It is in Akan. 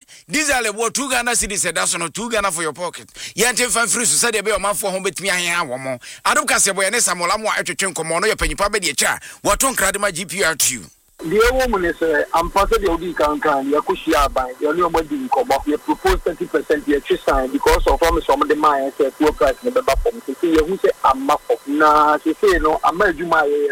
diesel about 2 Ghana cedis that's no 2 Ghana for your pocket yente fa free so say dey be o man for ho betimi ahen awomo adom kase boy ne samola mo atwetwe nkomo no ye panyipa be de cha waton kradema GPR2 the woman is ambassador the Odi can Yakushia by the only one didn't come up. You propose 20% the sign because of from the mind, poor price, never from. See, who say, I'm not, nah, she say, no, I'm not